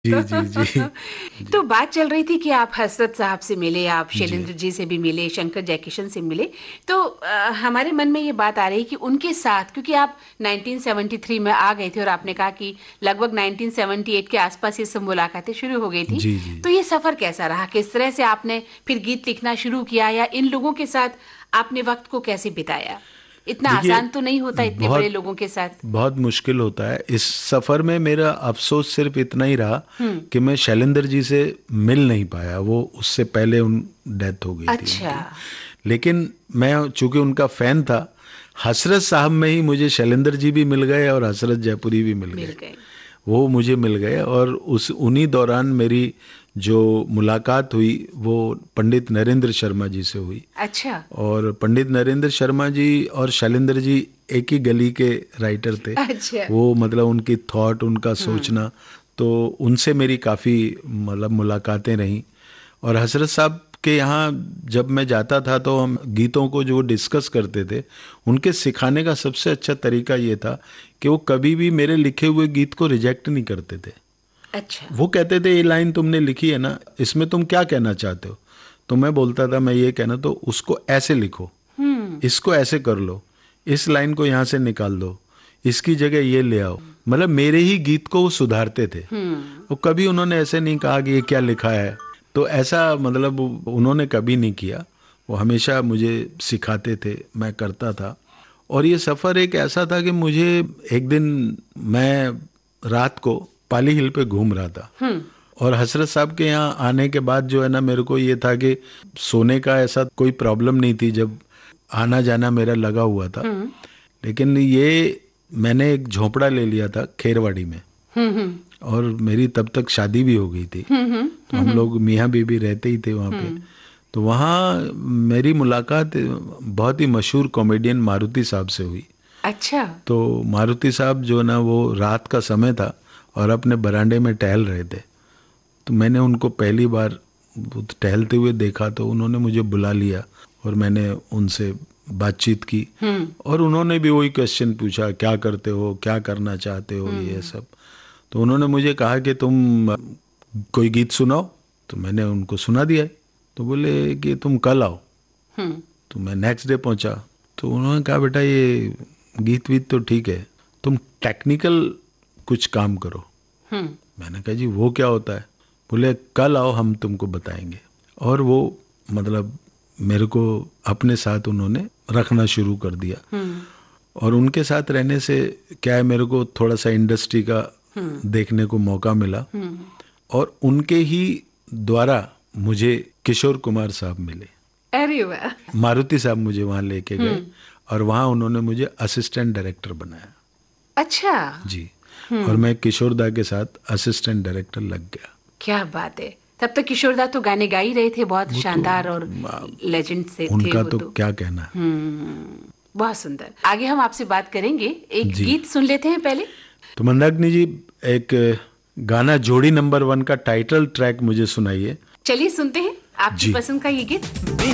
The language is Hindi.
जी, जी, जी। जी। तो बात चल रही थी कि आप हसरत साहब से मिले, आप जी। शैलेंद्र जी से भी मिले, शंकर जयकिशन से मिले। तो हमारे मन में ये बात आ रही कि उनके साथ, क्योंकि आप 1973 में आ गए थे और आपने कहा कि लगभग 1978 के आसपास ये सब मुलाकातें शुरू हो गई थी। जी, जी। तो ये सफ़र कैसा रहा? किस तरह से आपने फिर गीत लिखना शुरू किया, या इन लोगों के साथ आपने वक्त को कैसे बिताया? इतना देखिए, आसान तो नहीं होता इतने बड़े बहुत लोगों के साथ। बहुत मुश्किल होता है। इस सफ़र में मेरा अफ़सोस सिर्फ़ इतना ही रहा कि मैं शैलेंद्र जी से मिल नहीं पाया। वो उससे पहले उन डेथ हो गई थी अच्छा। उनकी। लेकिन मैं चूँकि उनका फ़ैन था, हसरत साहब में ही मुझे शैलेंद्र जी भी मिल गए और हसरत जयपुरी भी मिल मिल गए। गए। वो मुझे मिल गए और उन्हीं दौरान मेरी जो मुलाकात हुई वो पंडित नरेंद्र शर्मा जी से हुई। अच्छा। और पंडित नरेंद्र शर्मा जी और शैलेंद्र जी एक ही गली के राइटर थे। अच्छा। वो मतलब उनकी थॉट, उनका सोचना, तो उनसे मेरी काफ़ी मतलब मुलाकातें रहीं। और हसरत साहब के यहाँ जब मैं जाता था तो हम गीतों को जो डिस्कस करते थे, उनके सिखाने का सबसे अच्छा तरीका ये था कि वो कभी भी मेरे लिखे हुए गीत को रिजेक्ट नहीं करते थे। अच्छा। वो कहते थे ये लाइन तुमने लिखी है ना, इसमें तुम क्या कहना चाहते हो? तो मैं बोलता था मैं ये कहना, तो उसको ऐसे लिखो, इसको ऐसे कर लो, इस लाइन को यहाँ से निकाल दो, इसकी जगह ये ले आओ। मतलब मेरे ही गीत को वो सुधारते थे। वो कभी उन्होंने ऐसे नहीं कहा कि ये क्या लिखा है। तो ऐसा मतलब उन्होंने कभी नहीं किया। वो हमेशा मुझे सिखाते थे, मैं करता था। और ये सफ़र एक ऐसा था कि मुझे एक दिन, मैं रात को पाली हिल पे घूम रहा था और हसरत साहब के यहाँ आने के बाद जो है ना, मेरे को ये था कि सोने का ऐसा कोई प्रॉब्लम नहीं थी, जब आना जाना मेरा लगा हुआ था। लेकिन ये मैंने एक झोपड़ा ले लिया था खेरवाड़ी में, और मेरी तब तक शादी भी हो गई थी। तो हम लोग मियाँ बीबी रहते ही थे वहाँ पे। तो वहाँ मेरी मुलाकात बहुत ही मशहूर कॉमेडियन मारुति साहब से हुई। अच्छा। तो मारुति साहब जो ना, वो रात का समय था और अपने बरामदे में टहल रहे थे। तो मैंने उनको पहली बार टहलते हुए देखा, तो उन्होंने मुझे बुला लिया और मैंने उनसे बातचीत की। और उन्होंने भी वही क्वेश्चन पूछा, क्या करते हो, क्या करना चाहते हो, ये सब। तो उन्होंने मुझे कहा कि तुम कोई गीत सुनाओ। तो मैंने उनको सुना दिया। तो बोले कि तुम कल आओ। तो मैं नेक्स्ट डे पहुंचा। तो उन्होंने कहा बेटा ये गीत वीत तो ठीक है, तुम टेक्निकल कुछ काम करो। मैंने कहा जी वो क्या होता है? बोले कल आओ, हम तुमको बताएंगे। और वो मतलब मेरे को अपने साथ उन्होंने रखना शुरू कर दिया। और उनके साथ रहने से क्या है, मेरे को थोड़ा सा इंडस्ट्री का देखने को मौका मिला। और उनके ही द्वारा मुझे किशोर कुमार साहब मिले। अरे वाह। मारुति साहब मुझे वहाँ लेके गए और वहाँ उन्होंने मुझे असिस्टेंट डायरेक्टर बनाया। अच्छा। जी। और मैं किशोर दा के साथ असिस्टेंट डायरेक्टर लग गया। क्या बात है। तब तक किशोर दा तो गाने गा ही रहे थे, बहुत शानदार और लेजेंड से थे उनका वो तो तो। क्या कहना। बहुत सुंदर। आगे हम आपसे बात करेंगे, एक जी। गीत सुन लेते हैं पहले। तो मंदाकिनी जी, एक गाना जोड़ी नंबर 1 का टाइटल ट्रैक मुझे सुनाइए। चलिए सुनते हैं आपकी जी। पसंद का ये गीत।